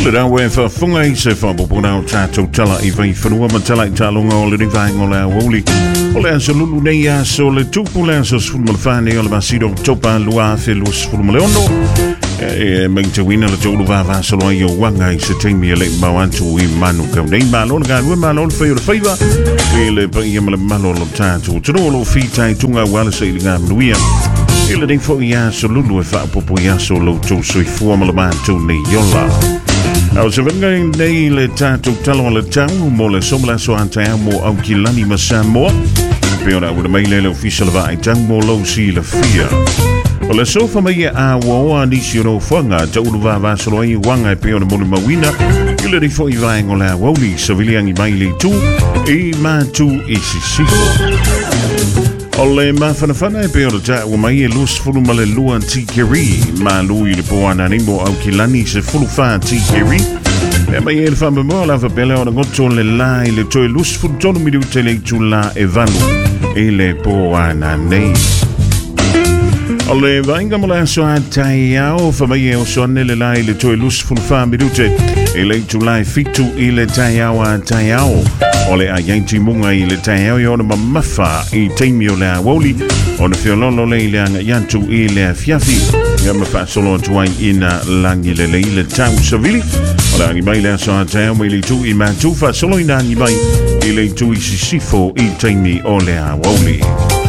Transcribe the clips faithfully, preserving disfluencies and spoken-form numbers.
le dawe fa funga I se fa bopuna o tatou tala I vai whanua matala I talonga o le rivai ngola woli. O le anso lulu nei aso le tupu le anso sfulmalfane o le masido topa lua fe lus fulmaleono. E meng te wina le tolu va va solo I o wanga I se teimi le mawantu I manu ka nei malo ga we malo le feo le faiva. E le pa I le malo lo tatou tro lo fitai tunga wala se le ga mnuia. Ele ding fo ia so lulu e fa popo ia so lo to so I forma le mantu ni yola. Au se venga nei le tatu talo le tau mo le somla so anta mo au kilani masamo. Pe ora u mai le official va I tau mo lo si le fia. O le sofa mai a wa ni si no fanga tau va va so I wanga pe ora mo le mawina. Ele ding fo I va ngola woli civilian I mai le tu e ma tu I si si. O le mawhanawhana e peo ta o mai e lus fulu ma le lua tikeri ma lui le poana ni mo au ki lani se fulu wha tikeri e mai e le wha memoa la wha pele o na ngoto le la i le toi lus fulu tonu miru te le tu la e valu e le poana nei o le vainga mo la so a tai au wha mai e o so ane le la i le toi lus fulu wha miru te e le tu la fitu i le tai au a tai au Ole a yainti munga I le tai au I ona mamafa I teimi o le a woli o na whiololo le I le anga yantu I le a fiafi ia mafa solo tuai ina langi le le I le tau savili o le angi mai le a soa tai au mai le tu I matu fa solo ina angi mai I le tu I sisifo I teimi o le a woli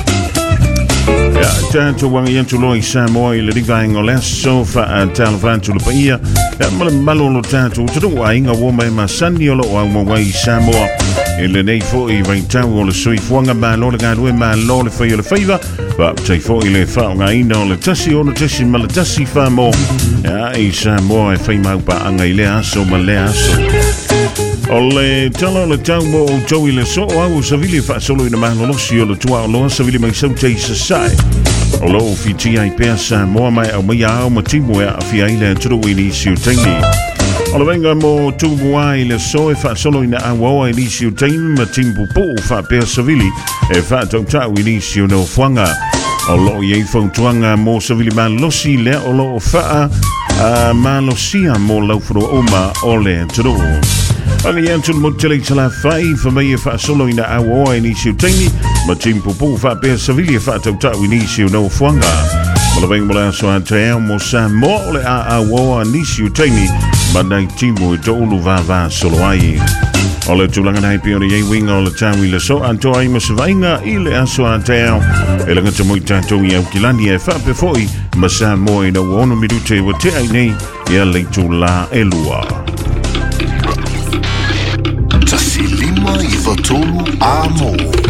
ia tātou wanga yantu lo I Samoa I le rivaing o le aso fa a talavantu le paia ia male malolo tātou tatu a inga woma e masani o lo o au mawai I Samoa E le nei fo I vai tau o le sui fuanga ma lo le gadue ma lo le fai o le faiva pa tai fo I le whao ngā ina o le tasi o le tasi ma le tasi wha mo ia I Samoa e whai mau pa anga I le aso ma le aso o le tala o le tau mo o tau I le so o au savili wha solo I na maholosi o le tua o loa savili mai sau tei sasai o lo fiti ai pea Samoa mai au mai au ma timu e a fia I le turu I ni siu teini O le venga mo tumu ai le so e fa solo ina awa I nisio teim ma timpu po fa per savili e fa tau tau I nisio no fuanga. O lo i eifong tuanga mo savili ma losi le o lo fa a ma losia mo laufro oma o le tro. Ani yantu mo tele tala fai fa mai e fa solo ina awa I nisio teimi ma timpu po fa per savili e fa tau tau I nisio no fuanga. O le venga mo la so ante mo sa mo le a awa nisio teimi Bandai timu e tolu va va solo ai. O le tulanga nai pioni e winga o le tawi le so anto ai masawainga I le aso a teo. E langa te moi tātou I au kilani e whape foi masa moi na wono mirute wa te ai nei e a leitu la e lua. Tasi lima I watolu a mo.